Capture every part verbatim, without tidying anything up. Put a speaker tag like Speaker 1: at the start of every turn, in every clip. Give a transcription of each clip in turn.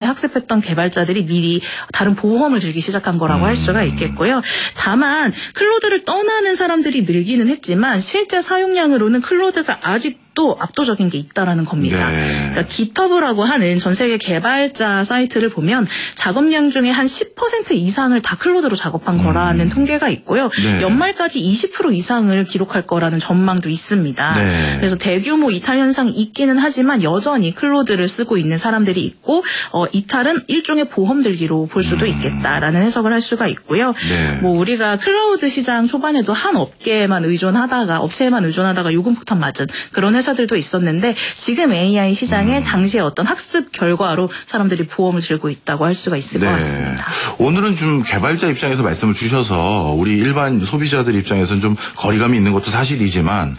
Speaker 1: 학습했던 개발자들이 미리 다른 보험을 들기 시작한 거라고 음. 할 수가 있겠고요. 다만 클로드를 떠나는 사람들이 늘기는 했지만 실제 사용량으로는 클로드가 아직 또 압도적인 게 있다라는 겁니다. 네. 그러니까 깃허브라고 하는 전 세계 개발자 사이트를 보면 작업량 중에 한 십 퍼센트 이상을 다 클로드로 작업한 음. 거라는 통계가 있고요. 네. 연말까지 이십 퍼센트 이상을 기록할 거라는 전망도 있습니다. 네. 그래서 대규모 이탈 현상이 있기는 하지만 여전히 클로드를 쓰고 있는 사람들이 있고 어, 이탈은 일종의 보험 들기로 볼 수도 있겠다라는 해석을 할 수가 있고요. 네. 뭐 우리가 클라우드 시장 초반에도 한 업계에만 의존하다가 업체에만 의존하다가 요금 폭탄 맞은 그런 회사들도 있었는데 지금 에이아이 시장에 음. 당시에 어떤 학습 결과로 사람들이 보험을 들고 있다고 할 수가 있을 네. 것 같습니다.
Speaker 2: 오늘은 좀 개발자 입장에서 말씀을 주셔서 우리 일반 소비자들 입장에서는 좀 거리감이 있는 것도 사실이지만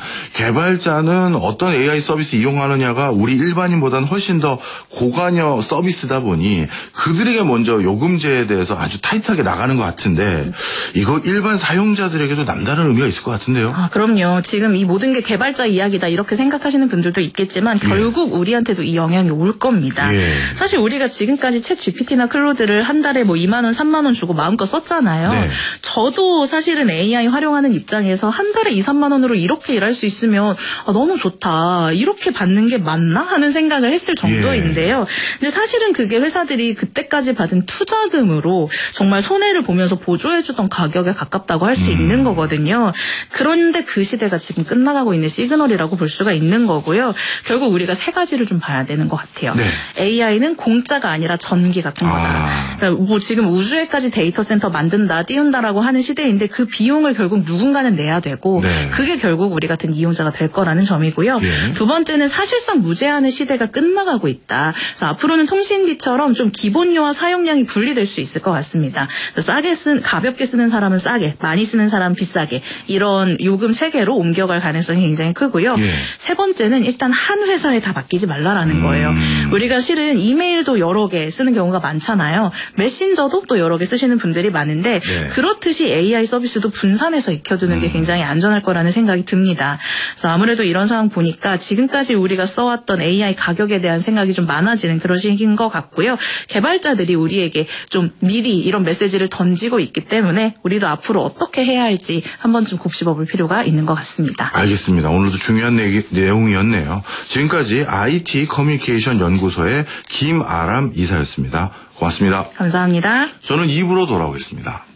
Speaker 2: 개발자는 어떤 에이아이 서비스 이용하느냐가 우리 일반인보다는 훨씬 더 고관여 서비스다 보니 그들에게 먼저 요금제에 대해서 아주 타이트하게 나가는 것 같은데 이거 일반 사용자들에게도 남다른 의미가 있을 것 같은데요.
Speaker 1: 아, 그럼요. 지금 이 모든 게 개발자 이야기다 이렇게 생각하시는 분들도 있겠지만 결국 예. 우리한테도 이 영향이 올 겁니다. 예. 사실 우리가 지금까지 챗 지피티나 클로드를 한 달에 뭐 이만 원, 삼만 원 주고 마음껏 썼잖아요. 네. 저도 사실은 에이아이 활용하는 입장에서 한 달에 이, 삼만 원으로 이렇게 일할 수 있으면 아, 너무 좋다. 이렇게 받는 게 맞나 하는 생각을 했을 정도인데요. 예. 근데 사실은 그게 회사들이 그때까지 받은 투자금으로 정말 손해를 보면서 보조해주던 가격에 가깝다고 할 수 음. 있는 거거든요. 그런데 그 시대가 지금 끝나가고 있는 시그널이라고 볼 수가 있는 거고요. 결국 우리가 세 가지를 좀 봐야 되는 것 같아요. 네. 에이아이는 공짜가 아니라 전기 같은 거다. 아. 그러니까 뭐 지금 우주에까지 데이터 센터 만든다, 띄운다라고 하는 시대인데 그 비용을 결국 누군가는 내야 되고 네. 그게 결국 우리 같은 이용자가 될 거라는 점이고요. 예. 두 번째는 사실상 무제한의 시대가 끝나가고 있다. 그래서 앞으로는 통신비처럼 좀 기본료와 사용량이 분리될 수 있을 것 같습니다. 싸게 쓴, 가볍게 쓰는 사람은 싸게, 많이 쓰는 사람은 비싸게 이런 요금 체계로 옮겨갈 가능성이 굉장히 크고요. 예. 세 번째는 일단 한 회사에 다 맡기지 말라라는 음. 거예요. 우리가 실은 이메일도 여러 개 쓰는 경우가 많잖아요. 메신저도 또 여러 개 쓰시는 분들이 많은데 네. 그렇듯이 에이아이 서비스도 분산해서 익혀두는 음. 게 굉장히 안전할 거라는 생각이 듭니다. 그래서 아무래도 이런 상황 보니까 지금까지 우리가 써왔던 에이아이 가격에 대한 생각이 좀 많아지는 그런 시기인 것 같고요. 개발자들이 우리에게 좀 미리 이런 메시지를 던지고 있기 때문에 우리도 앞으로 어떻게 해야 할지 한 번쯤 곱씹어볼 필요가 있는 것 같습니다.
Speaker 2: 알겠습니다. 오늘도 중요한 내기, 내용이었네요. 지금까지 아이티 커뮤니케이션 연구소의 김아람 이사였습니다. 고맙습니다.
Speaker 1: 감사합니다.
Speaker 2: 저는 이 부로 돌아오겠습니다.